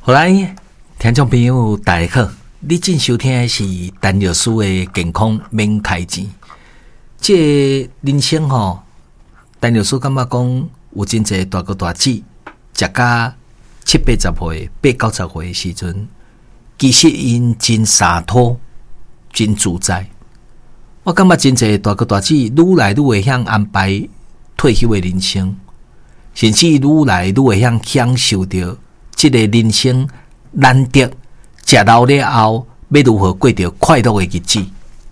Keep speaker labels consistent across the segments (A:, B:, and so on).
A: 好来，听众朋友大家好，你正收听的是陈律师的健康免开钱。这人生陈律师感觉讲有真侪大哥大姐，食到70-80岁、80-90岁的时阵，其实因真洒脱、真自在。我感觉真侪大哥大姐愈来愈会晓安排退休的人生，甚至愈来愈会晓享受着这个人生难得食老了后，要如何过着快乐的日子。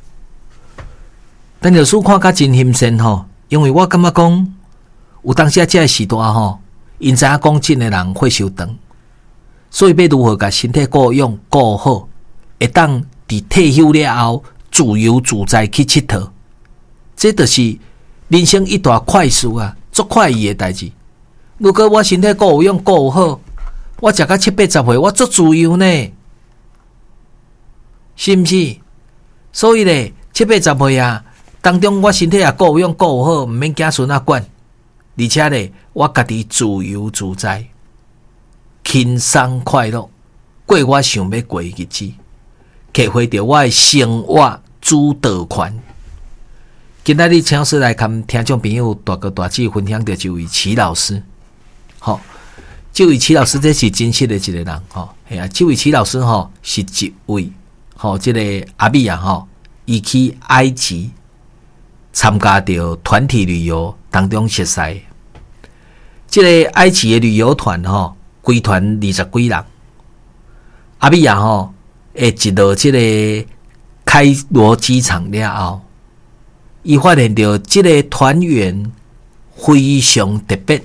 A: 但律师看甲真心酸因为我感觉讲，有当时这个时代因知影讲真的人会受长，所以要如何甲身体顾养顾好，会当伫退休了后自由自在去佚佗，这就是人生一大快事啊，足快意的代志。如果我身体顾养顾好，我食到70-80岁，我足自由呢，是毋是？所以咧，70-80岁啊，当中我身体也顾养顾好，毋免子孙管，而且咧，我家己自由自在、轻松快乐，过我想要过的日子，体会着我的生活主导权。今仔日请老师来跟听众朋友大哥大姐分享着这位齐老师，好。这位齐老师这是真实的一个人这位齐老师是一位这个阿美伊去埃及参加到团体旅游当中熟悉。这个埃及的旅游团规团20几人，阿美会一到这个开罗机场了后，伊发现到这个团员非常特别。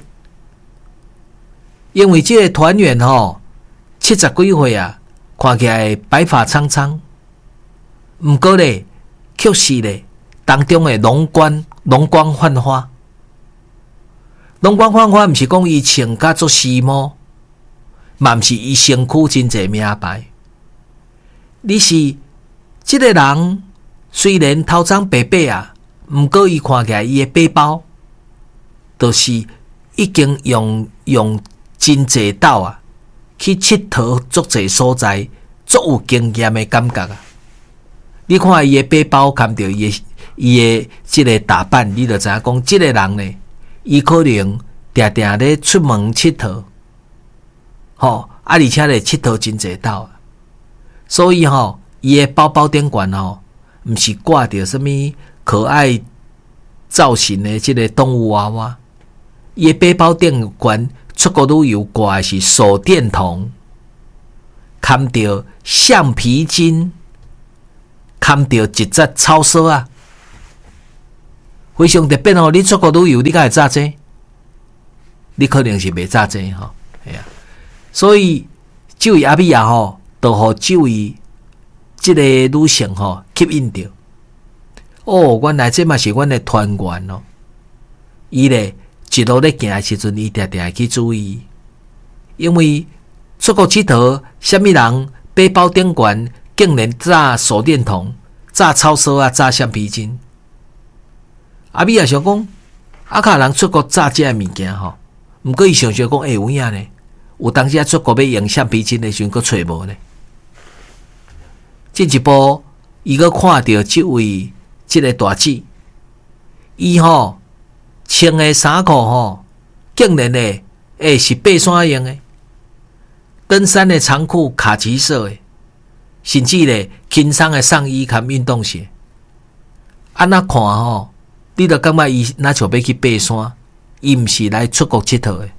A: 因为这个团员70几岁啊，看起来白发苍苍，不过咧，却是咧当中的容光焕发。容光焕发，不是讲伊穿甲做时髦，嘛不是伊身躯真侪名牌。你是这个人，虽然头长白白啊，不过伊看起来伊的背包，就是已经用真济斗啊，去佚佗足济所在，足有经验的感觉啊！你看伊的背包，看到伊的这个打扮，你就知影讲，这个人呢，伊可能定定咧出门佚佗，而且咧佚佗真济斗啊！所以伊的包包顶管毋是挂着什么可爱造型的这个动物娃娃，伊的背包顶管。出国旅游挂的是手电筒，看到橡皮筋，看到一只草蛇啊，非常特别你出国旅游，你敢会炸这？你可能是袂炸这所以这位阿美亚就互这位这个女性吸引到。原来这嘛是阮的团员伊咧。一路咧行的时阵，伊定定去注意，因为出国佚佗，什么人背包顶管竟然炸手电筒、炸草蛇啊、炸橡皮筋。阿美也想讲，卡人出国炸这物件毋过伊想讲有影呢，有当时出国要用橡皮筋的时阵，佫找无呢。进一步，伊佫看到这位这个大姐，伊穿的衫裤竟然是爬山用的，登山的长裤卡其色的，甚至轻松的上衣和运动鞋。安那看你就感觉伊若像要去爬山，伊毋是来出国佚佗的。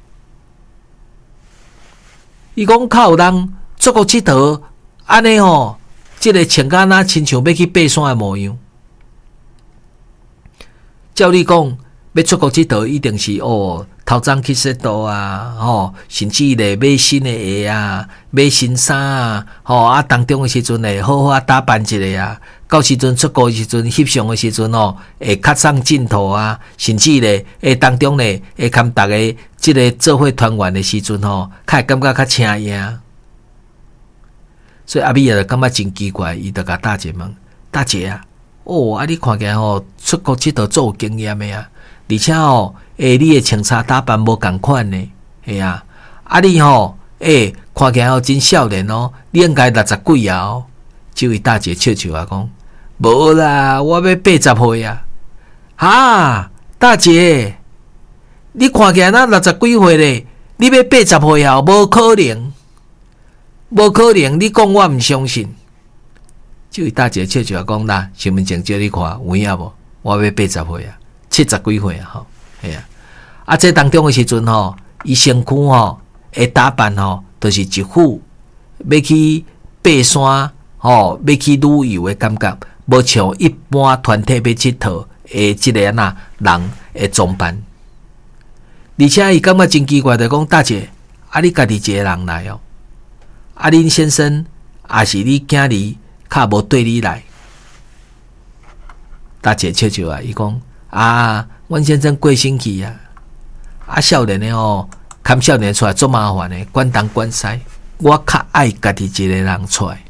A: 伊讲较有人出国佚佗，安尼这个穿甲若亲像要去爬山的模样。照你讲。要出国佚佗，一定是头早去洗澡啊，甚至咧买新的鞋啊，买新衫啊，当中的时阵咧好好打扮一下啊，到时阵出国的时阵翕相的时阵会较上镜头啊，甚至咧当中咧会跟大家这个做伙团圆的时阵较会感觉较请赢。所以阿美也感觉真奇怪，伊就甲大姐问：大姐啊，你看起来出国佚佗足有经验的啊！而且你的穿插打扮无同款呢，你看起来哦真少年哦，你应该60几啊哦。这位大姐笑笑啊讲，无啦，我要80岁啊。哈，大姐，你看起来那60几岁咧，你要80岁啊？无可能，无可能！你讲我唔相信。这位大姐笑笑啊讲啦，身份证借你看有影无？我要80岁啊，70几岁啊吼，系啊。啊，这当中的时阵吼，伊身躯吼会打扮吼，就是一副要去爬山吼，要去旅游的感觉，无像一般团体要佚佗的即个呐人的装扮。而且伊感觉真奇怪，就讲大姐，啊，你家己一个人来哦，啊，恁先生也是你囝儿。较无对你来，大姐笑笑啊！伊讲啊，阮先生过身去啊，啊少年的哦，看少年出来做麻烦的，管东管西，我较爱家己一个人出来，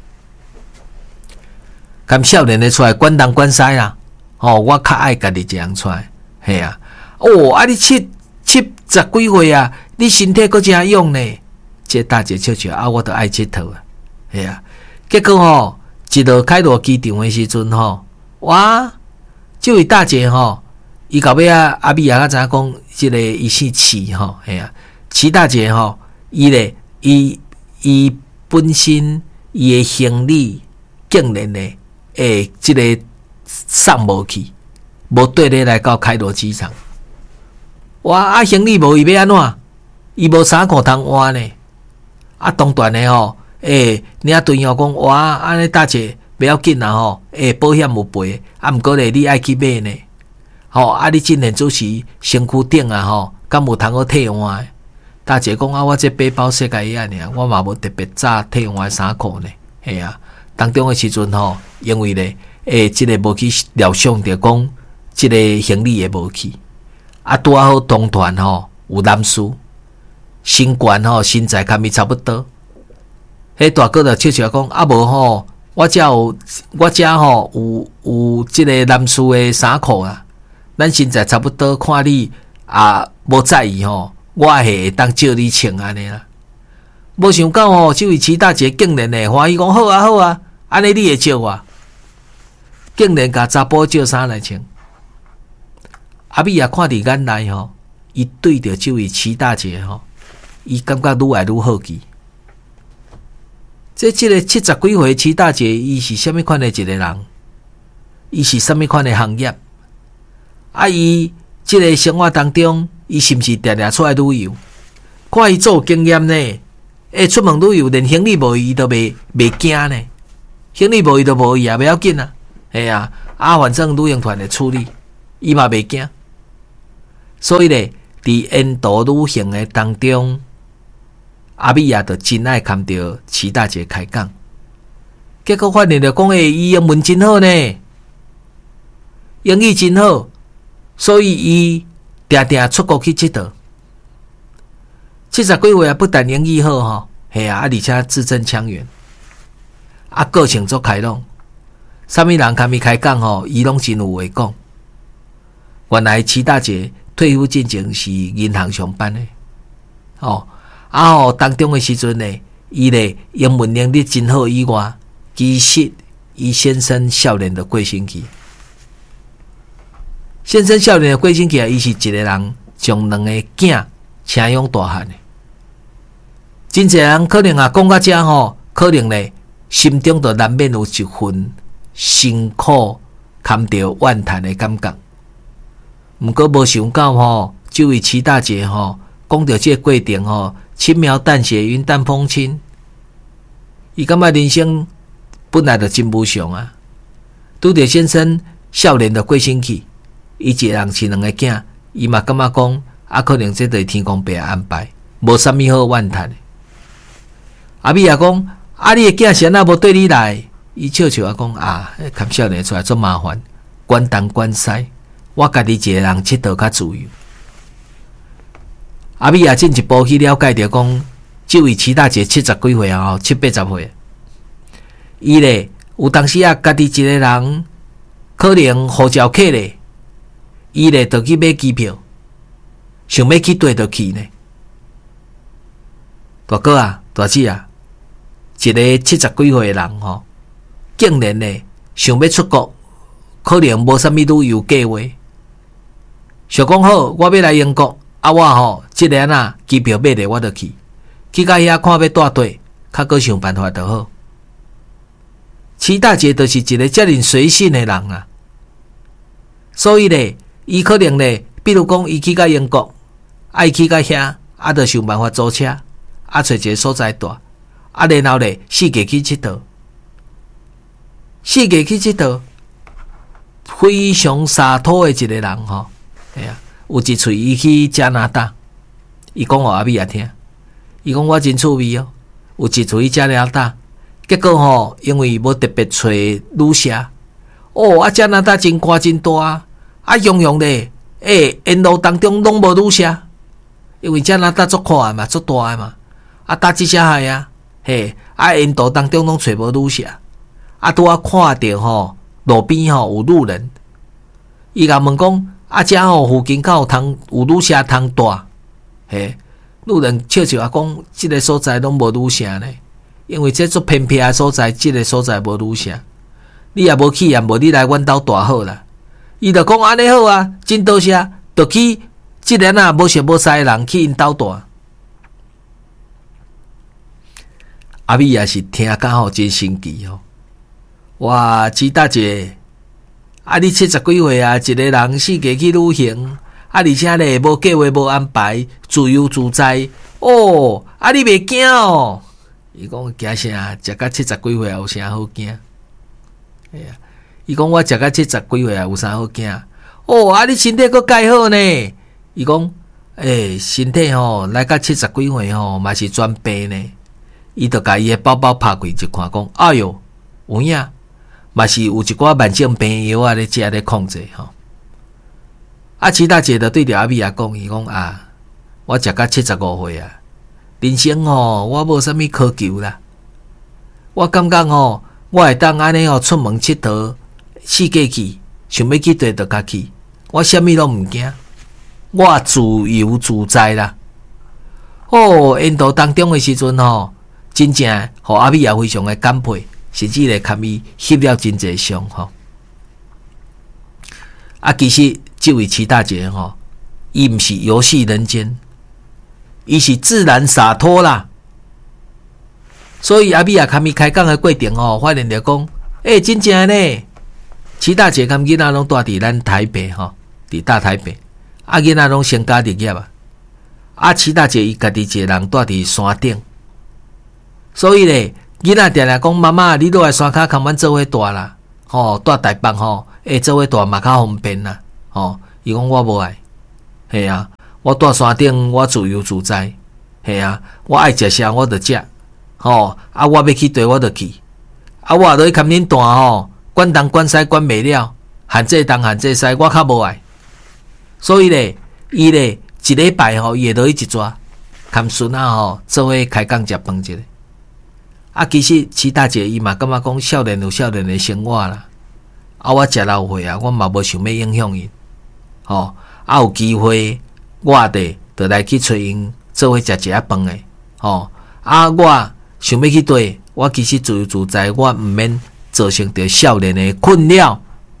A: 看少年的出来管东管西啦，哦，我较爱家己一个人出来，系啊，哦，啊你70几岁啊，你身体阁真勇呢，这大姐笑笑啊，我都爱佚佗啊，系啊，结果吼。一路开到机场的时阵吼，哇！这位大姐吼，伊到尾啊，阿美啊，知影讲，即个伊姓齐吼，系啊，齐大姐吼，伊本身伊的行李竟然呢，即个送无去，无对咧来到开罗机场。哇！啊，行李无伊要安怎？伊无衫裤通换呢？啊，当段的吼。领队友讲哇，安尼大姐不要紧啦吼，保险有赔，啊，毋过咧你爱去买呢，吼，啊，你今年主持身躯顶啊吼，敢有通好替换？大姐讲啊，我这背包设计安尔，我嘛无特别早替换衫裤呢，系啊，当中的时阵吼，因为咧，即个无去料想着讲，即个行李也无去，啊，拄好同团吼有男士，身悬吼身材甲伊差不多。迄大哥就笑笑讲啊，无吼，我遮吼有即个男士的衫裤啊，咱身材差不多，看你啊无在意吼，我会当借你穿安尼啦。无想到吼，这位齐大姐竟然呢欢喜讲好啊好啊，安尼你会借我，竟然甲查甫借衫来穿。阿美也看伫眼内吼，伊对着这位齐大姐吼，伊感觉愈来愈好奇。即个70几岁齐大姐，伊是虾米款的一个人？伊是虾米款的行业？啊，伊即个生活当中，伊是毋是常常出来旅游？看伊做经验呢？出门旅游连行李无伊都袂惊呢？行李无伊都无伊啊，袂要紧啊，系啊，反正旅行团会处理，伊嘛袂惊。所以咧，伫印度旅行的当中。阿美也就真爱看到齐大姐开讲，结果发现着讲伊英文真好呢，英语真好，所以伊常常出国去佚佗。70几岁啊，不但英语好吼，系啊，而且字正腔圆，啊，个性足开朗，啥物人甲伊开讲吼，伊拢真有话讲。原来齐大姐退休进前是银行上班的，哦。当中的时阵呢，伊咧英文能力真好以外，其实伊先生少年的过身去。先生少年的过身去啊，伊是一个人将2个囝请养大汉的。真侪人可能啊讲到这吼，可能咧心中就难免有一份辛苦堪着怨叹的感觉。毋过无想到吼，这位齐大姐吼，讲到这个过程吼。轻描淡写，云淡风轻。伊感觉人生本来就真无常啊！拄着先生少年的过身去，伊一个人饲2个囝，伊嘛感觉讲啊，可能这就是天公伯安排，无啥物好怨叹的。阿美也讲啊，你的囝是安那无对你来？伊笑笑啊讲啊，看少年出来做麻烦，管东管西，我家己一个人佚佗较自由。阿美也进一步去了解着讲，这位齐大姐70几岁啊，70、80岁，伊咧有当时啊，家己一个人可能呼叫客咧，伊咧就去买机票，想要去对就去呢。大哥啊， 大姐啊，一个70几岁的人吼，竟然呢想要出国，可能无啥物旅游计划。想讲好，我要来英国，我吼即个机票买咧，我就去到遐看要带队，较搁想办法就好。齐大姐就是一个遮尔随性的人啊，所以咧，伊可能咧，比如讲伊去到英国，伊去到遐，就想办法租车，找一个所在住，然后咧4个去佚佗，4个去佚佗，非常洒脱的一个人吼。有一喙伊去加拿大，伊讲互阿美也听，伊讲我真趣味哦，有一喙去加拿大。结果吼，因为无特别找旅社，加拿大真宽真大样样咧，沿路当中拢无旅社，因为加拿大足宽嘛，足大的嘛，搭一车海沿途当中拢找无旅社，拄看到吼路边吼有路人，伊甲问讲遮吼附近敢有旅社通住？路人笑笑讲，即个所在拢无旅社呢。因为这足偏僻的所在，这个所在无旅社，你也无去，也无你来阮兜住好啦。伊就讲安尼好啊，真多谢，就去即个无熟无识的人去因兜住。阿美也是听甲吼真神奇哦。哇，齐大姐，你70几岁啊，一个人4个去旅行，而且咧无计划无安排，自由自在。你袂惊哦？伊讲惊啥？食到70几岁有啥好惊？伊讲我食到70几岁有啥好惊？你身体阁介好呢？伊讲身体吼来到70几岁吼嘛是转病呢。伊就甲伊的包包拍开一看，讲哎哟，有影嘛是有一寡慢性病药咧食咧控制吼。齐大姐就对着阿美也讲，伊讲我食到75岁啊。人生我无啥物苛求啦，我感觉我会当安尼出门佚佗4个去，想要去佗就甲去，我啥物拢毋惊，我自由自在啦。沿途当中的时阵真正互阿美也非常的感佩，甚至咧甲伊翕了真侪相其实这位齐大姐伊毋是游戏人间。伊是自然洒脱啦，所以阿美也甲伊开讲的过程发现着讲，真正呢，齐大姐甲囡仔拢住伫咱台北伫大台北，囡仔拢成家立业齐大姐伊家己一个人住伫山顶，所以咧，囡仔定定讲妈妈，你落来山骹，甲阮做伙住啦，住台北做伙住嘛较方便啦，伊讲我无爱，我住山顶，我自由自在，我爱食啥我就食，我要去佗我就去，我落去牵恁住管东管西管袂了，限这东限这西，我较无爱。所以咧，伊咧一礼拜伊会落去一抓，牵孙做伙开讲食饭一个。其实齐大姐伊嘛感觉讲少年有少年的生活啦，我食老岁我嘛无想要影响因，有机会。我就来去找因做伙食一下饭诶，我想要去佗，我其实自由自在，我毋免造成着少年的困扰，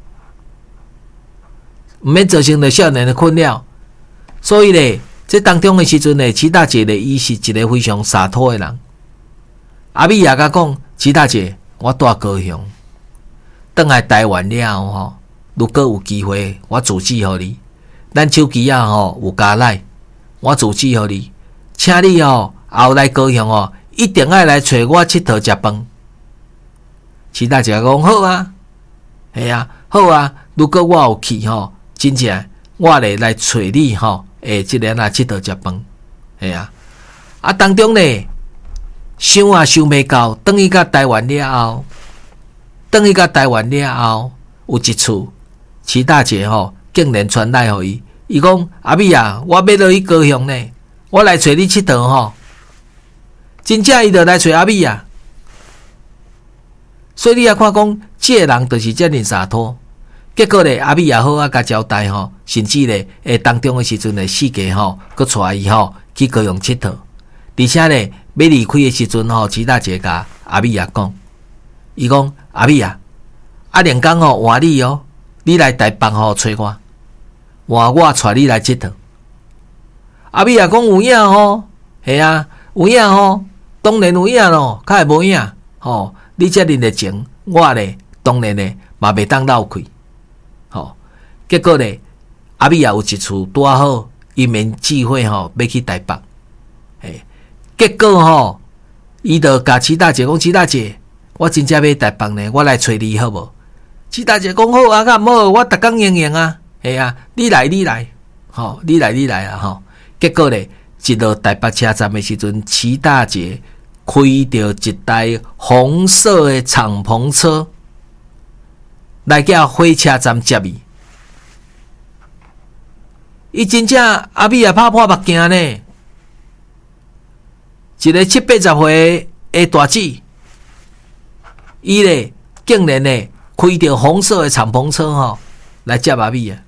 A: 所以咧，这当中的时阵咧，齐大姐咧，伊是一个非常洒脱的人。阿美也甲讲，齐大姐，我住高雄，转来台湾了后如果有机会，我自荐互你。咱手机有加赖，我自荐互你，请你后来高雄一定要来找我佚佗食饭。齐大姐讲好啊，好啊，如果我有去真正我来找你即个佚佗食饭，当中咧想袂到，等伊到台湾了后，有一次齐大姐竟然传来互伊，伊讲阿美啊，我要落去高雄呢，我来找你佚佗真正伊就来找阿美啊。所以你也看讲，这个人就是遮尔洒脱。结果咧，阿美也好甲交代甚至咧当中的时阵咧4个搁带伊去高雄佚佗，而且咧要离开的时阵吼，齐大姐甲阿美啊讲，伊讲阿美啊，连工吼换你哦，你来台北吼找我，换我带你来佚佗。阿美啊讲有影吼，系啊，有影吼，当然有影咯，较会无影吼。你遮认得情，我咧当然咧嘛袂当漏开，吼。结果咧，阿美啊有一处拄好，因缘际会吼要去台北，嘿，结果吼，伊就甲齐大姐讲：齐大姐，我真正要台北呢，我来找你好无？齐大姐讲：好啊，敢无好？我逐工用用啊，系啊，你来，吼，你来啊，吼。结果咧，一到台北车站的时阵，齐大姐开着一台红色的敞篷车来叫火车站接伊。伊真正阿美也拍破目镜呢，一个70-80岁的大姐，伊咧竟然咧开着红色的敞篷车吼来接阿美啊！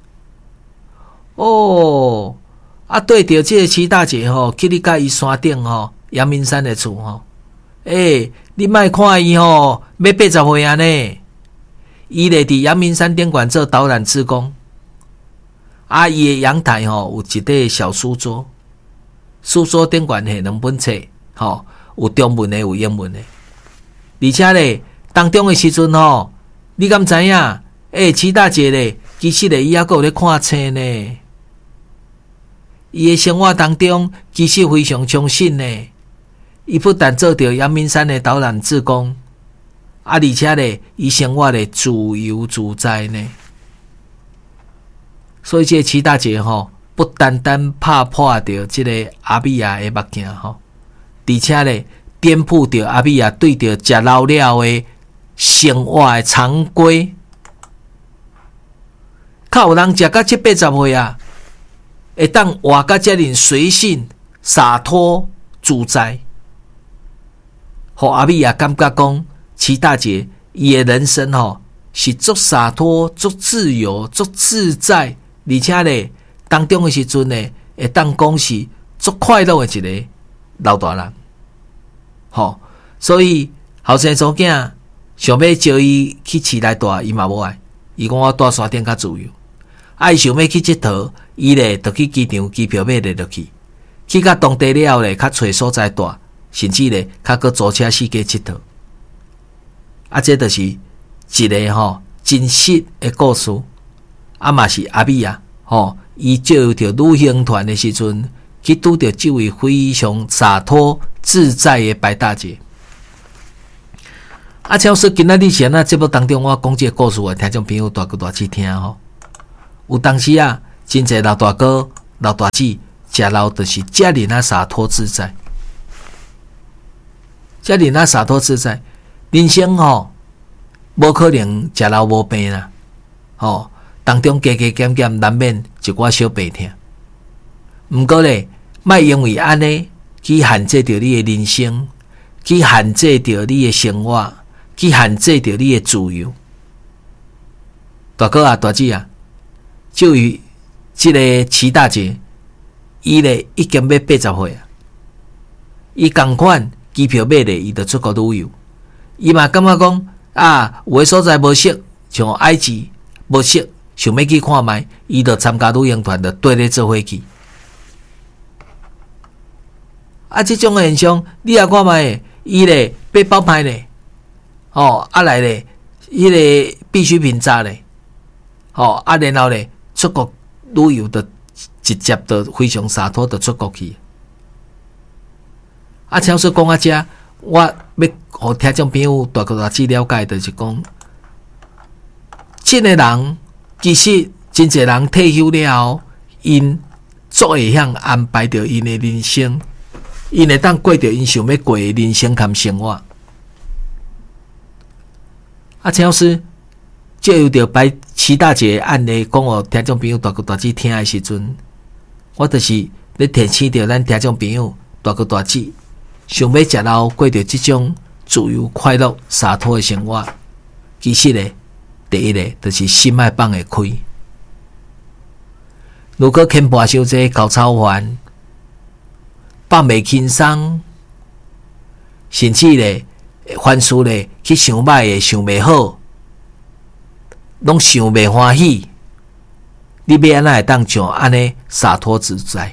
A: 哦，对着这个齐大姐吼，去你甲伊山顶吼，阳明山的厝吼，你莫看伊吼，要80岁啊呢，伊咧伫阳明山顶馆做导览志工。伊的阳台吼有一块小书桌，书桌顶悬系2本册，吼有中文的有英文的，而且咧当中的时阵吼，你敢知影？齐大姐咧，其实咧伊还阁有咧看册呢。伊的生活当中其实非常充实呢。伊不但做着阳明山的导览志工，而且咧伊生活咧自由自在呢。所以这个齐大姐吼，不单单拍破着这个阿美亚的目镜吼，而且咧颠覆着阿美亚对着食老了的生活的常规。较有人食到70-80岁啊，会当活到遮尔随性、洒脱、自在，互阿美亚感觉讲，齐大姐伊的人生吼是足洒脱、足自由、足自在。而且咧，当中的时阵咧，会当讲是足快乐的一个老大人，吼。所以后生祖囝想要招伊去市内住，伊嘛无爱。伊讲我住山顶较自由。伊想要去佚佗，伊咧就去机场机票买咧就去。去到当地了咧，较找所在住，甚至咧较搁租车四界佚佗。这就是一个吼真实的故事。嘛是阿美啊，吼，伊借着旅行团的时阵，去拄着这位非常洒脱自在的白大姐。超说今仔日前节目当中，我讲这个故事，听众朋友大哥大姐听吼。有当时啊，真侪老大哥、老大姐食老就是遮尔洒脱自在，遮尔洒脱自在。人生吼，无可能食老无病啦，吼。当中加加减减难免一寡小病痛，毋过咧，莫因为安尼去限制着你的人生，去限制着你的生活，去限制着你的自由。大哥啊，大姐啊，就于这个齐大姐，伊咧已经要80岁啊，伊同款机票买咧，伊就出国旅游。伊嘛感觉讲有个所在无熟，像埃及无熟。想要去看卖，伊就参加旅行团，就跟咧做伙去。这种现象，你也看卖，伊咧被包牌咧，来咧，迄个必需品渣咧，然后咧出国旅游就直接就非常洒脱，就出国去。超说讲遮，我要互听众朋友大概了解，就是讲，这个人。其实真侪人退休了后，因足会晓安排着因的人生，因会当过着因想要过的人生和生活。陈老师借由着白齐大姐的案例，讲互听众朋友大哥大姐听的时阵，我就是咧提醒着咱听众朋友大哥大姐，想要食老过着这种自由、快乐、洒脱的生活，其实咧。第一个就是心爱放会开，如果牵跋伤这高操烦，放袂轻松， 甚至咧凡事咧去想歹诶，想袂好，拢想袂欢喜，你要安怎会当像安尼洒脱自在？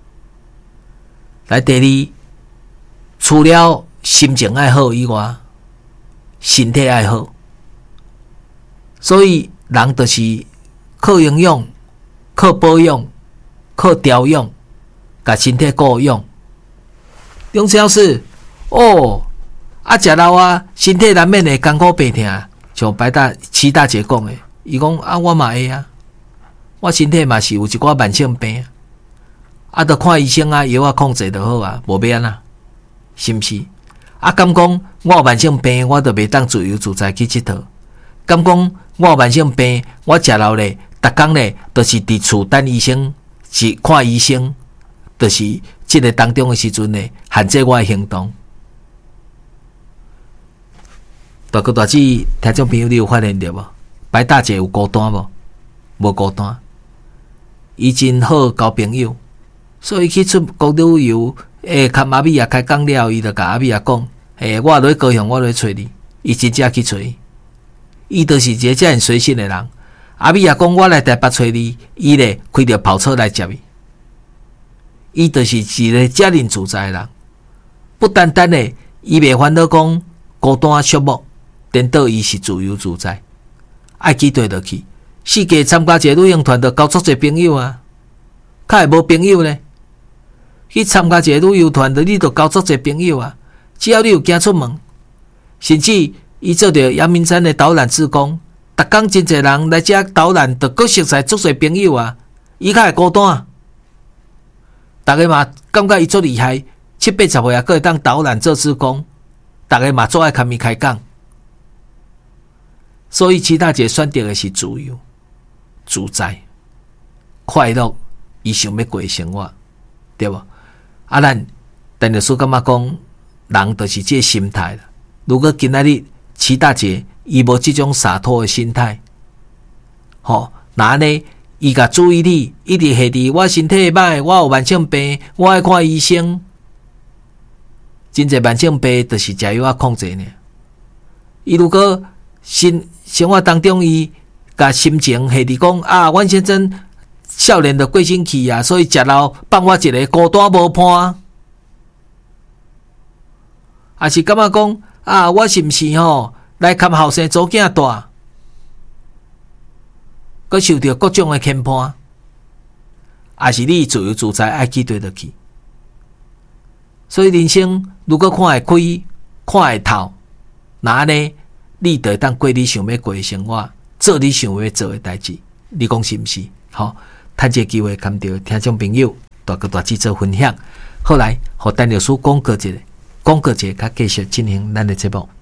A: 来，第二，除了心情爱好以外，身体爱好。所以人就是靠营养、靠保养、靠调养，把身体顾养。中小事哦，食老啊，身体难免会艰苦病痛，像七大姐讲的，伊讲啊，我嘛会啊，我身体嘛是有一寡慢性病，著看医生啊，药啊控制就好啊，无要安怎，是毋是？敢讲我有慢性病，我著袂当自由自在去佚佗？敢讲我有慢性病，我食老咧，逐工咧都是伫厝等医生，是看医生，就是即个当中的时阵咧，限制我的行动。大哥大姐，听众朋友，你有发现到无？白大姐有孤单无？无孤单，伊真好交朋友，所以去出国旅游，甲阿米亚开讲了，伊就甲阿米亚讲，我落去高雄，我落去找你，伊真正去找伊。伊就是一个遮尔随性的人。阿米亚讲我来台北找你，伊咧开着跑车来接伊。伊就是一个遮尔自在的人，不单单的伊袂烦恼讲孤单寂寞，颠倒伊是自由自在，爱去对倒去。世界参加一个旅行团，就交足侪朋友啊，较会无朋友呢？去参加一个旅游团，你就交足侪朋友啊。只要你有行出门，甚至伊做着阳明山的导览志工，逐工真侪人来遮导览，就搁熟识足侪朋友啊。伊较会孤单，大家嘛感觉伊足厉害，70-80岁啊，搁会当导览做志工，大家嘛足爱看伊开讲。所以七大姐选择的是自由、自在、快乐，伊想要过生活，对无？咱陈律师感觉讲，人就是这个心态啦。如果今仔日七大姐伊无这种洒脱的心态，那呢，伊甲注意力一直下伫我身体歹，我有慢性病，我爱看医生。真侪慢性病就是食药控制呢。伊如果生活当中，伊甲心情下伫讲啊，阮先生少年就过身去啊，所以食老放我一个孤单无伴，也是感觉讲啊，我是毋是来看后生祖囝大，佮受到各种的牵绊，也是你自由自在爱去对倒去。所以人生如果看会开，看会透，那呢，你就会当过你想要过的生活，做你想要做的代志。你讲是毋是？趁这个机会，跟着听众朋友大哥大姐做分享。后来，和陈律师讲过一个，较继续进行咱的节目。